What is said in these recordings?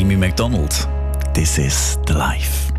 Amy McDonald. This is the life.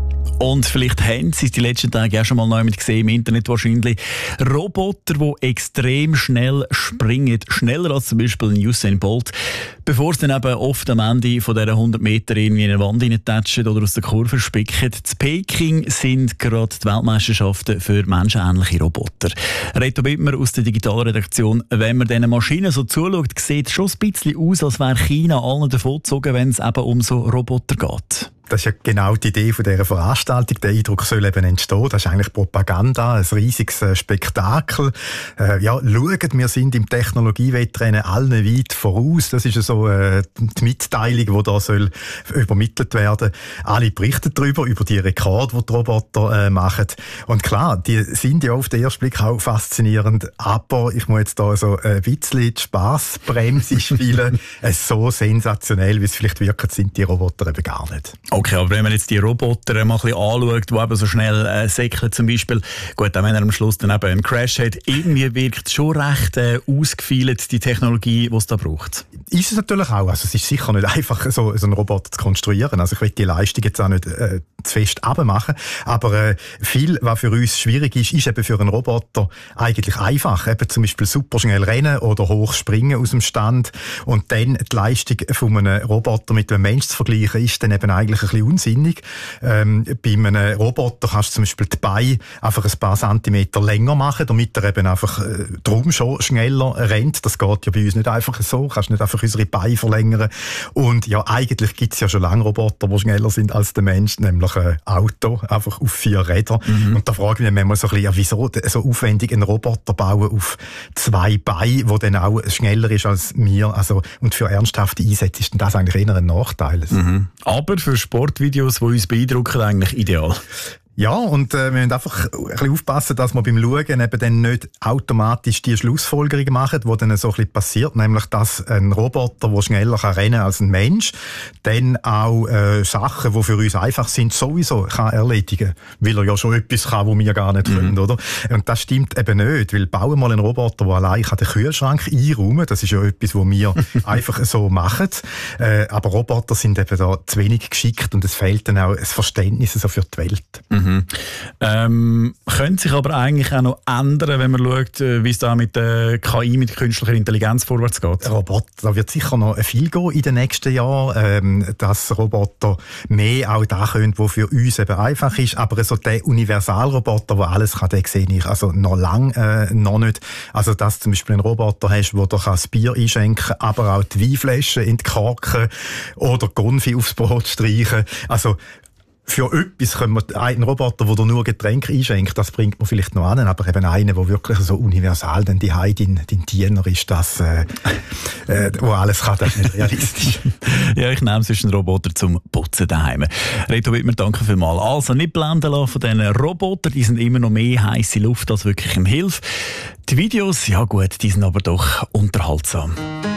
Und vielleicht haben Sie es die letzten Tage auch schon mal neu gesehen, im Internet wahrscheinlich. Roboter, die extrem schnell springen, schneller als zum Beispiel ein Usain Bolt, bevor sie dann eben oft am Ende von dieser 100 Meter in eine Wand reintatschen oder aus der Kurve spicken. In Peking sind gerade die Weltmeisterschaften für menschenähnliche Roboter. Reto Bittmer aus der Digitalredaktion. Wenn man diesen Maschinen so zuschaut, sieht es schon ein bisschen aus, als wäre China allen davongezogen, wenn es eben um so Roboter geht. Das ist ja genau die Idee von dieser Veranstaltung. Der Eindruck soll eben entstehen. Das ist eigentlich Propaganda, ein riesiges Spektakel. Schaut, wir sind im Technologiewettrennen allen weit voraus. Das ist so die Mitteilung, die da soll übermittelt werden. Alle berichten darüber, über die Rekorde, die Roboter machen. Und klar, die sind ja auf den ersten Blick auch faszinierend. Aber ich muss jetzt da so ein bisschen die Spassbremse spielen. So sensationell, wie es vielleicht wirkt, sind die Roboter eben gar nicht. Okay, aber wenn man jetzt die Roboter mal ein bisschen anschaut, die eben so schnell säckeln zum Beispiel, gut, auch wenn er am Schluss dann eben einen Crash hat, irgendwie wirkt es schon recht ausgefeilt, die Technologie, die es da braucht. Ist es natürlich auch. Also es ist sicher nicht einfach, so einen Roboter zu konstruieren. Also ich will die Leistung jetzt auch nicht zu fest abmachen. Aber viel, was für uns schwierig ist eben für einen Roboter eigentlich einfach. Eben zum Beispiel super schnell rennen oder hoch springen aus dem Stand. Und dann die Leistung von einem Roboter mit einem Mensch zu vergleichen, ist dann eben eigentlich ein bisschen unsinnig. Bei einem Roboter kannst du zum Beispiel die Beine einfach ein paar Zentimeter länger machen, damit er eben einfach drum schon schneller rennt. Das geht ja bei uns nicht einfach so. Du kannst nicht einfach unsere Beine verlängern. Und ja, eigentlich gibt es ja schon lange Roboter, die schneller sind als der Mensch, nämlich ein Auto, einfach auf 4 Rädern. Und da frage ich mich manchmal so ein bisschen, wieso so aufwendig einen Roboter bauen auf 2 Beinen, der dann auch schneller ist als wir. Also, und für ernsthafte Einsätze ist das eigentlich eher ein Nachteil. Aber für Sportvideos, die uns beeindrucken, eigentlich ideal. Ja, und wir müssen einfach ein bisschen aufpassen, dass wir beim Schauen eben dann nicht automatisch die Schlussfolgerung machen, die dann so ein bisschen passiert, nämlich, dass ein Roboter, der schneller rennen kann als ein Mensch, dann auch Sachen, die für uns einfach sind, sowieso kann erledigen, weil er ja schon etwas kann, was wir gar nicht können, oder? Und das stimmt eben nicht, weil bauen mal einen Roboter, der allein den Kühlschrank einräumen kann, das ist ja etwas, was wir einfach so machen, aber Roboter sind eben da zu wenig geschickt und es fehlt dann auch das Verständnis so für die Welt. Könnte sich aber eigentlich auch noch ändern, wenn man schaut, wie es da mit der KI, mit künstlicher Intelligenz vorwärts geht? Roboter, da wird sicher noch viel gehen in den nächsten Jahren, dass Roboter mehr auch da können, was für uns eben einfach ist. Aber so der Universalroboter, der alles kann, den sehe ich also noch lange noch nicht. Also, dass du zum Beispiel einen Roboter hast, der dir das Bier einschenken kann, aber auch die Weinflaschen entkorken oder Konfi aufs Brot streichen. Also, für etwas können wir einen Roboter, der nur Getränke einschenkt, das bringt man vielleicht noch an, aber eben einen, der wirklich so universal dann die dein Diener ist, das, wo alles kann, das ist nicht realistisch. Ja, ich nehme sonst einen Roboter zum Putzen daheim. Reto Wittmer, danke vielmals. Also nicht blenden lassen von diesen Robotern, die sind immer noch mehr heisse Luft als wirklich im Hilfe. Die Videos, ja gut, die sind aber doch unterhaltsam.